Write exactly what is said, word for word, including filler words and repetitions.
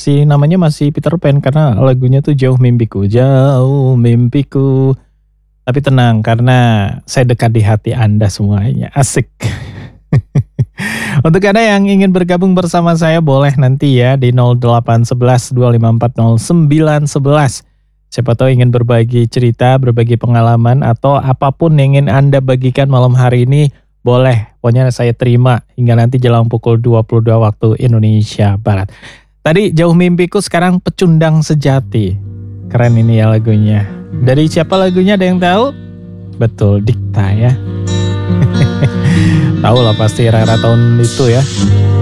masih namanya masih Peter Pan karena lagunya tuh Jauh Mimpiku, Jauh Mimpiku. Tapi tenang karena saya dekat di hati Anda semuanya. Asik. Untuk Anda yang ingin bergabung bersama saya boleh nanti ya di nol delapan satu satu dua lima empat nol sembilan satu satu. Siapa tahu ingin berbagi cerita, berbagi pengalaman atau apapun yang ingin Anda bagikan malam hari ini boleh. Pokoknya saya terima hingga nanti jelang pukul dua puluh dua waktu Indonesia Barat. Tadi Jauh Mimpiku, sekarang Pecundang Sejati. Keren ini ya lagunya. Dari siapa lagunya, ada yang tahu? Betul, Dikta ya. Tahu lah pasti era-era tahun itu ya.